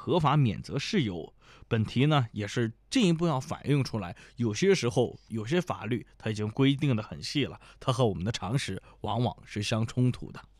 合法免责事由。本题呢也是进一步要反映出来，有些时候有些法律它已经规定的很细了，它和我们的常识往往是相冲突的。